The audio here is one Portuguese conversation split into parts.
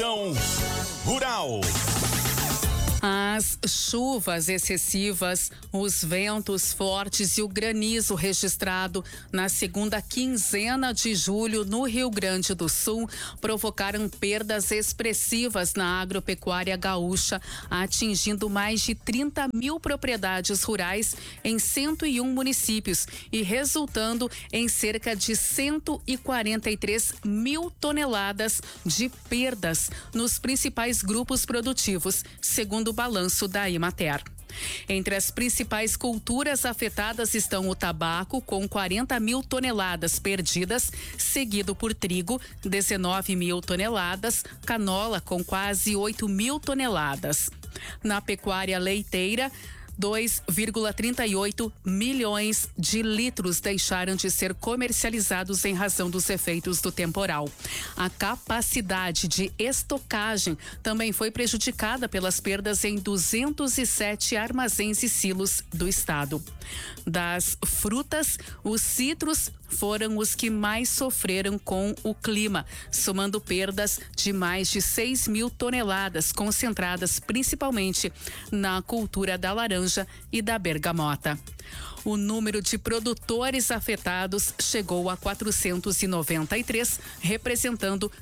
Rural. As chuvas excessivas, os ventos fortes e o granizo registrado na segunda quinzena de julho no Rio Grande do Sul provocaram perdas expressivas na agropecuária gaúcha, atingindo mais de 30 mil propriedades rurais em 101 municípios e resultando em cerca de 143 mil toneladas de perdas nos principais grupos produtivos, segundo o balanço da Emater. Entre as principais culturas afetadas estão o tabaco, com 40 mil toneladas perdidas, seguido por trigo, 19 mil toneladas, canola, com quase 8 mil toneladas. Na pecuária leiteira, 2,38 milhões de litros deixaram de ser comercializados em razão dos efeitos do temporal. A capacidade de estocagem também foi prejudicada pelas perdas em 207 armazéns e silos do estado. Das frutas, os citros foram os que mais sofreram com o clima, somando perdas de mais de 6 mil toneladas, concentradas principalmente na cultura da laranja e da bergamota. O número de produtores afetados chegou a 493, representando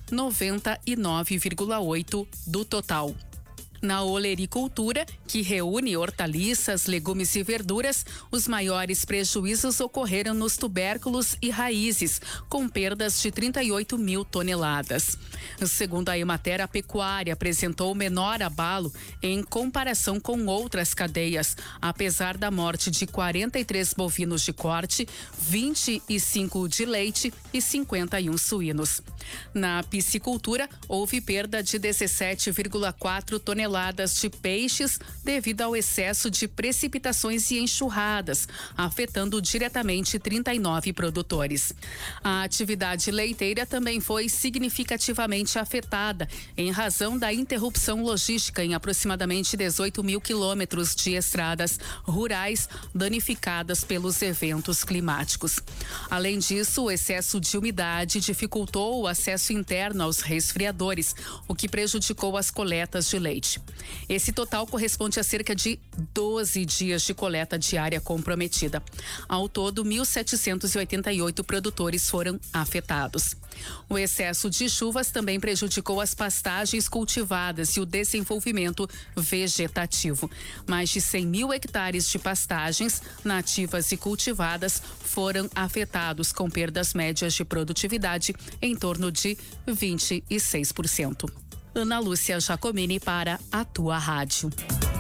99,8% do total. Na olericultura, que reúne hortaliças, legumes e verduras, os maiores prejuízos ocorreram nos tubérculos e raízes, com perdas de 38 mil toneladas. Segundo a Emater, a pecuária apresentou menor abalo em comparação com outras cadeias, apesar da morte de 43 bovinos de corte, 25 de leite e 51 suínos. Na piscicultura, houve perda de 17,4 toneladas de peixes devido ao excesso de precipitações e enxurradas, afetando diretamente 39 produtores. A atividade leiteira também foi significativamente afetada em razão da interrupção logística em aproximadamente 18 mil quilômetros de estradas rurais danificadas pelos eventos climáticos. Além disso, o excesso de umidade dificultou o acesso interno aos resfriadores, o que prejudicou as coletas de leite. Esse total corresponde a cerca de 12 dias de coleta diária comprometida. Ao todo, 1.788 produtores foram afetados. O excesso de chuvas também prejudicou as pastagens cultivadas e o desenvolvimento vegetativo. Mais de 100 mil hectares de pastagens nativas e cultivadas foram afetados, com perdas médias de produtividade em torno de 26%. Ana Lúcia Jacomini para a tua rádio.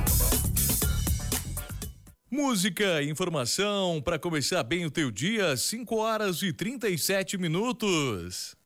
Música, informação para começar bem o teu dia, 5 horas e 37 minutos.